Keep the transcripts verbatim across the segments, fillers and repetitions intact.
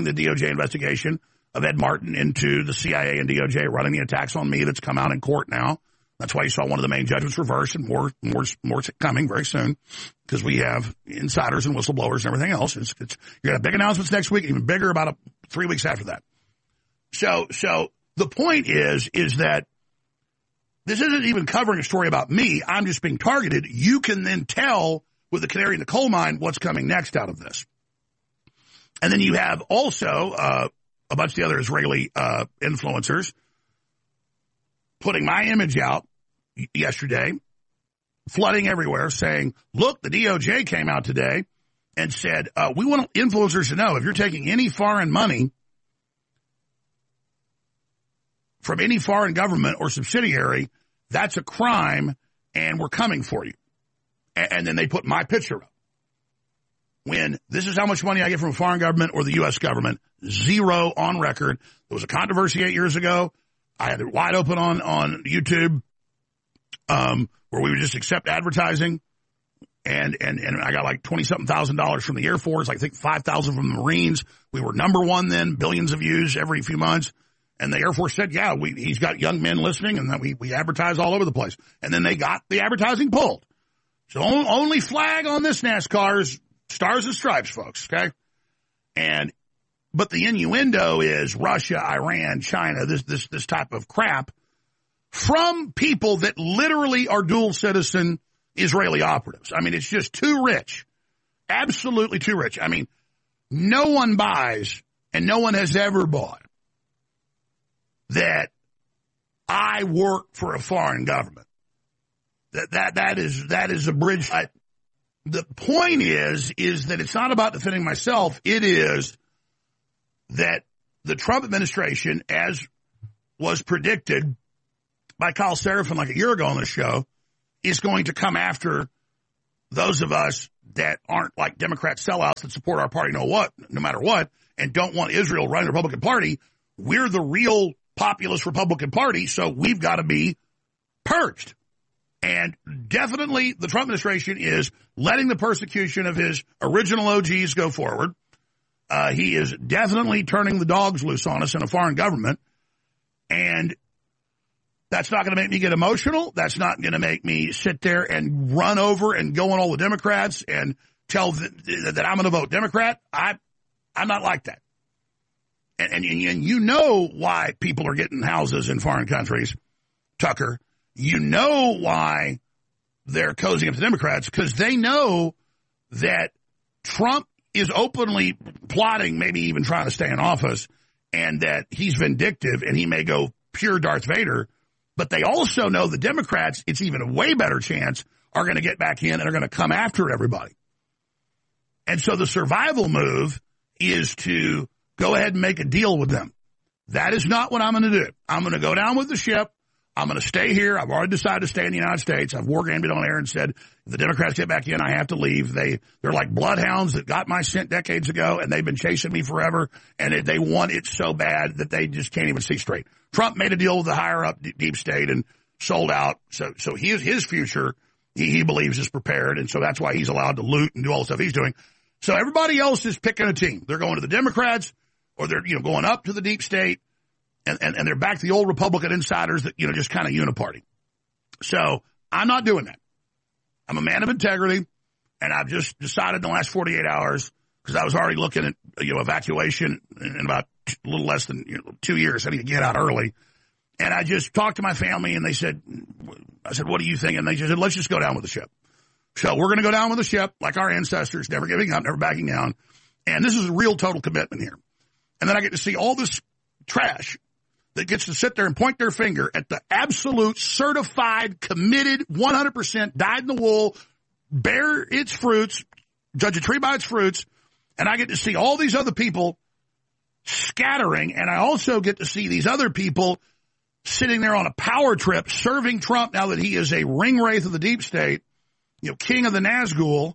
the D O J investigation of Ed Martin into the C I A and D O J running the attacks on me that's come out in court now. That's why you saw one of the main judgments reversed, and more, more, more coming very soon, because we have insiders and whistleblowers and everything else. It's, it's, you're going to have big announcements next week, even bigger about a, three weeks after that. So, so the point is, is that this isn't even covering a story about me. I'm just being targeted. You can then tell with the canary in the coal mine what's coming next out of this. And then you have also uh, a bunch of the other Israeli uh, influencers putting my image out yesterday, flooding everywhere, saying, look, the D O J came out today and said, uh, we want influencers to know if you're taking any foreign money from any foreign government or subsidiary, that's a crime, and we're coming for you. And, and then they put my picture up. When this is how much money I get from a foreign government or the U S government, zero on record. There was a controversy eight years ago. I had it wide open on, on YouTube, um, where we would just accept advertising. And, and, and I got like twenty something thousand dollars from the Air Force. I think five thousand from the Marines. We were number one then, billions of views every few months. And the Air Force said, yeah, we, he's got young men listening, and that we, we advertise all over the place. And then they got the advertising pulled. So only flag on this NASCAR is Stars and Stripes, folks. Okay. And, but the innuendo is Russia, Iran, China, this, this, this type of crap from people that literally are dual citizen Israeli operatives. I mean, it's just too rich. Absolutely too rich. I mean, no one buys, and no one has ever bought, that I work for a foreign government. That, that, that is, that is a bridge. I, the point is, is that it's not about defending myself. It is that the Trump administration, as was predicted by Kyle Seraphin like a year ago on this show, is going to come after those of us that aren't like Democrat sellouts that support our party no what, no matter what, and don't want Israel running the Republican Party. We're the real populist Republican Party, so we've got to be purged. And definitely the Trump administration is letting the persecution of his original O Gs go forward. Uh, he is definitely turning the dogs loose on us in a foreign government. And that's not going to make me get emotional. That's not going to make me sit there and run over and go on all the Democrats and tell the, that I'm going to vote Democrat. I, I'm not like that. And, and, and you know why people are getting houses in foreign countries, Tucker. You know why they're cozying up to Democrats, because they know that Trump is openly plotting, maybe even trying to stay in office, and that he's vindictive and he may go pure Darth Vader. But they also know the Democrats, it's even a way better chance, are going to get back in and are going to come after everybody. And so the survival move is to go ahead and make a deal with them. That is not what I'm going to do. I'm going to go down with the ship. I'm going to stay here. I've already decided to stay in the United States. I've war-gamed it on air and said, if the Democrats get back in, I have to leave. They, they're like bloodhounds that got my scent decades ago, and they've been chasing me forever, and it, they want it so bad that they just can't even see straight. Trump made a deal with the higher-up deep state and sold out. So, so his, his future, he, he believes, is prepared, and so that's why he's allowed to loot and do all the stuff he's doing. So everybody else is picking a team. They're going to the Democrats, or they're, you know, going up to the deep state. And, and, and they're back to the old Republican insiders that, you know, just kind of uniparty. So I'm not doing that. I'm a man of integrity, and I've just decided in the last forty-eight hours, because I was already looking at, you know, evacuation in about a little less than you know, two years. I need to get out early. And I just talked to my family, and they said, I said, what do you think? And they just said, let's just go down with the ship. So we're going to go down with the ship like our ancestors, never giving up, never backing down. And this is a real total commitment here. And then I get to see all this trash that gets to sit there and point their finger at the absolute certified, committed, one hundred percent dyed-in-the-wool, bear its fruits, judge a tree by its fruits, and I get to see all these other people scattering, and I also get to see these other people sitting there on a power trip serving Trump now that he is a ringwraith of the deep state, you know, king of the Nazgul,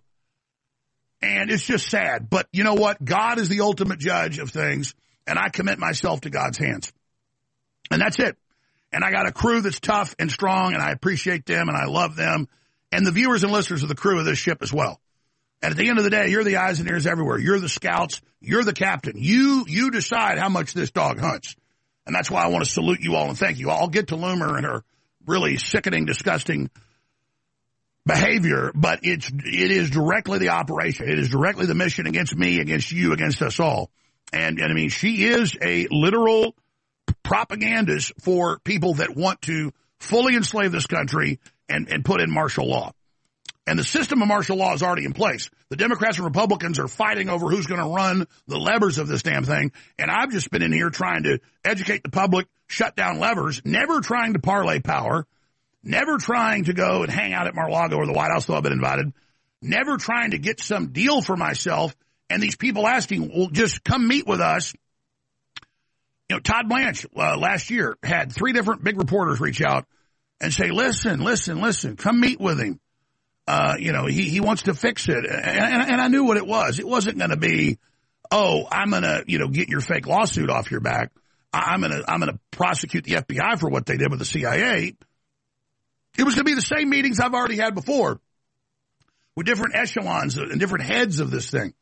and it's just sad. But you know what? God is the ultimate judge of things, and I commit myself to God's hands. And that's it. And I got a crew that's tough and strong, and I appreciate them, and I love them, and the viewers and listeners of the crew of this ship as well. And at the end of the day, you're the eyes and ears everywhere. You're the scouts. You're the captain. You you decide how much this dog hunts. And that's why I want to salute you all and thank you. I'll get to Loomer and her really sickening, disgusting behavior, but it's it is directly the operation. It is directly the mission against me, against you, against us all. And, and I mean, she is a literal propagandist for people that want to fully enslave this country and, and put in martial law. And the system of martial law is already in place. The Democrats and Republicans are fighting over who's going to run the levers of this damn thing. And I've just been in here trying to educate the public, shut down levers, never trying to parlay power, never trying to go and hang out at Mar-a-Lago or the White House, though I've been invited, never trying to get some deal for myself. And these people asking, well, just come meet with us. You know, Todd Blanche uh, last year had three different big reporters reach out and say, listen, listen, listen, come meet with him. Uh, you know, he, he wants to fix it. And, and, and I knew what it was. It wasn't going to be, oh, I'm going to, you know, get your fake lawsuit off your back. I, I'm going to, I'm going to prosecute the F B I for what they did with the C I A. It was going to be the same meetings I've already had before with different echelons and different heads of this thing.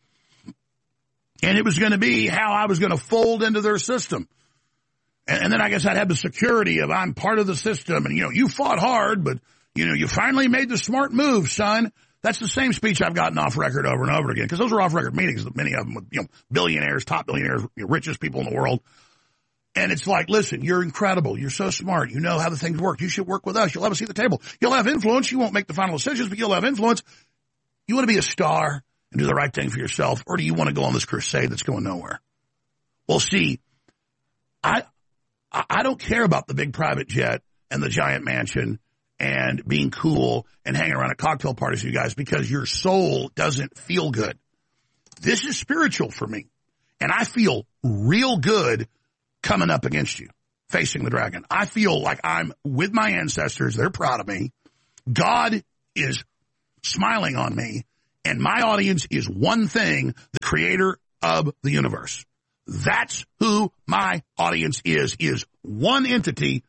And it was going to be how I was going to fold into their system. And, and then I guess I'd have the security of I'm part of the system. And, you know, you fought hard, but, you know, you finally made the smart move, son. That's the same speech I've gotten off record over and over again, because those are off record meetings, many of them with, you know, billionaires, top billionaires, you know, richest people in the world. And it's like, listen, you're incredible. You're so smart. You know how the things work. You should work with us. You'll have a seat at the table. You'll have influence. You won't make the final decisions, but you'll have influence. You want to be a star and do the right thing for yourself, or do you want to go on this crusade that's going nowhere? Well, see, I I don't care about the big private jet and the giant mansion and being cool and hanging around at cocktail parties with you guys, because your soul doesn't feel good. This is spiritual for me, and I feel real good coming up against you, facing the dragon. I feel like I'm with my ancestors. They're proud of me. God is smiling on me, and my audience is one thing, the creator of the universe. That's who my audience is, is one entity,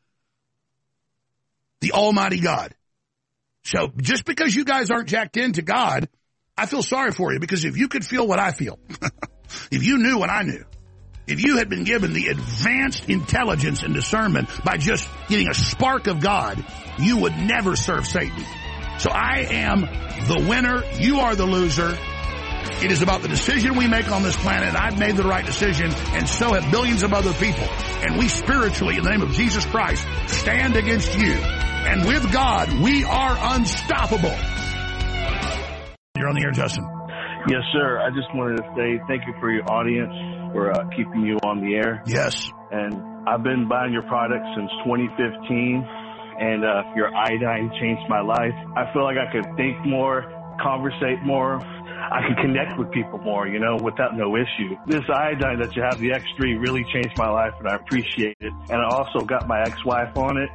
the Almighty God. So just because you guys aren't jacked into God, I feel sorry for you, because if you could feel what I feel, if you knew what I knew, if you had been given the advanced intelligence and discernment by just getting a spark of God, you would never serve Satan. So I am the winner. You are the loser. It is about the decision we make on this planet. I've made the right decision, and so have billions of other people. And we spiritually, in the name of Jesus Christ, stand against you. And with God, we are unstoppable. You're on the air, Justin. Yes, sir. I just wanted to say thank you for your audience, for uh, keeping you on the air. Yes. And I've been buying your products since twenty fifteen, and uh, your iodine changed my life. I feel like I could think more, conversate more. I can connect with people more, you know, without no issue. This iodine that you have, the X three, really changed my life, and I appreciate it. And I also got my ex-wife on it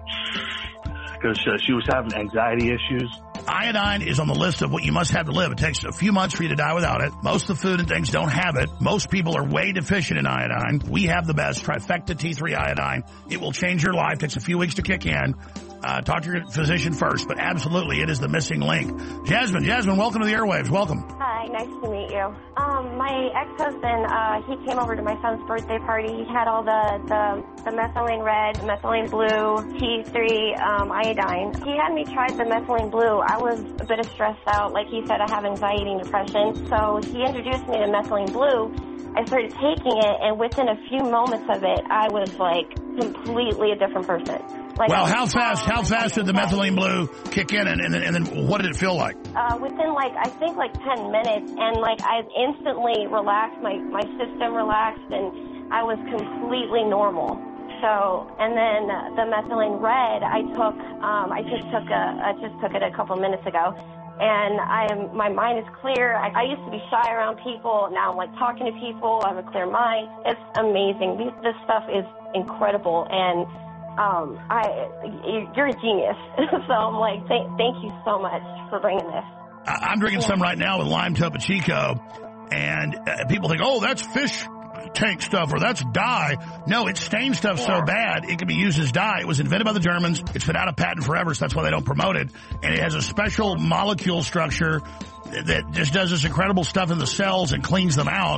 because uh, she was having anxiety issues. Iodine is on the list of what you must have to live. It takes a few months for you to die without it. Most of the food and things don't have it. Most people are way deficient in iodine. We have the best, Trifecta T three iodine. It will change your life. It takes a few weeks to kick in. Uh, talk to your physician first, but absolutely, it is the missing link. Jasmine, Jasmine, welcome to the airwaves. Welcome. Hi, nice to meet you. Um, my ex-husband, uh, he came over to my son's birthday party. He had all the, the, the methylene red, methylene blue, T three, um, iodine. He had me try the methylene blue. I was a bit stressed out. Like he said, I have anxiety and depression. So he introduced me to methylene blue. I started taking it, and within a few moments of it, I was like completely a different person. Like, well, how fast, how fast did the methylene blue kick in, and, and, then, and then what did it feel like? Uh, within like, I think like ten minutes, and like I instantly relaxed, my, my system relaxed, and I was completely normal. So, and then uh, the methylene red, I took, um, I just took a, I just took it a couple minutes ago. And I am, my mind is clear. I, I used to be shy around people. Now I'm like talking to people. I have a clear mind. It's amazing. These, this stuff is incredible. And um, I, you're a genius. So I'm like, th- thank you so much for bringing this. I'm drinking yeah. some right now with lime Topo Chico. And uh, people think, oh, that's fish tank stuff, or that's dye. No, it's stained stuff yeah. so bad it can be used as dye. It was invented by the Germans. It's been out of patent forever, so that's why they don't promote it. And it has a special molecule structure that just does this incredible stuff in the cells and cleans them out.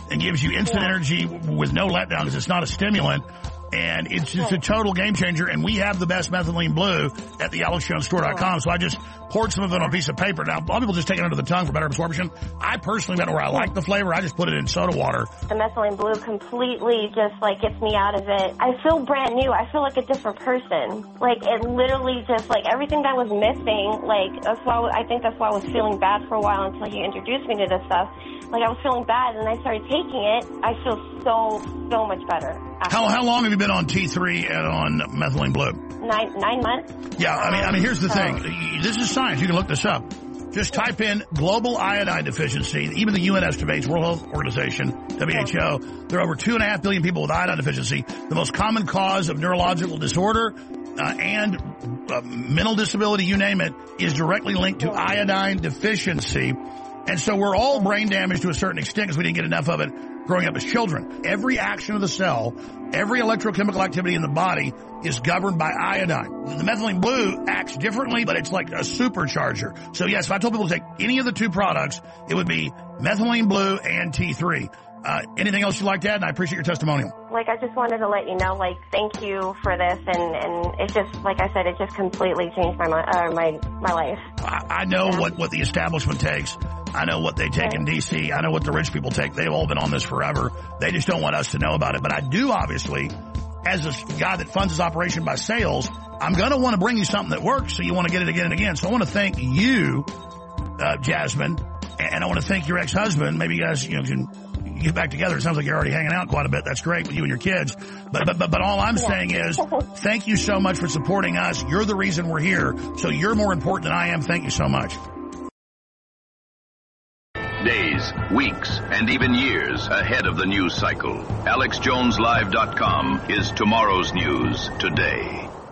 and gives you instant Yeah. energy with no letdown because it's not a stimulant. And it's just a total game changer. And we have the best methylene blue at the alex jones store dot com. So I just poured some of it on a piece of paper. Now, a lot of people just take it under the tongue for better absorption. I personally went where I like the flavor. I just put it in soda water. The methylene blue completely just like gets me out of it. I feel brand new. I feel like a different person. Like it literally just like everything that was missing. Like that's why I think that's why I was feeling bad for a while until he introduced me to this stuff. Like I was feeling bad, and I started taking it. I feel so so much better. How how long have you been on T three and on methylene blue? Nine nine months. Yeah, I mean, I mean, here's the thing. This is science. You can look this up. Just type in global iodine deficiency. Even the U N estimates, World Health Organization, W H O, there are over two and a half billion people with iodine deficiency. The most common cause of neurological disorder uh, and uh, mental disability, you name it, is directly linked to iodine deficiency. And so we're all brain damaged to a certain extent because we didn't get enough of it growing up as children. Every action of the cell, every electrochemical activity in the body is governed by iodine. The methylene blue acts differently, but it's like a supercharger. So yes, if I told people to take any of the two products, it would be methylene blue and T three. Uh, anything else you'd like to add? And I appreciate your testimonial. Like, I just wanted to let you know, like, thank you for this, and, and it just, like I said, it just completely changed my uh, my my life. I, I know yeah. what, what the establishment takes. I know what they take yeah. in D C. I know what the rich people take. They've all been on this forever. They just don't want us to know about it. But I do, obviously, as a guy that funds his operation by sales, I'm going to want to bring you something that works, so you want to get it again and again. So I want to thank you, uh, Jasmine, and I want to thank your ex-husband. Maybe you guys, you know, can get back together. It sounds like you're already hanging out quite a bit. That's great with you and your kids. But but but, but all I'm yeah. saying is thank you so much for supporting us. You're the reason we're here. So you're more important than I am. Thank you so much. Days, weeks, and even years ahead of the news cycle. alex jones live dot com is tomorrow's news today.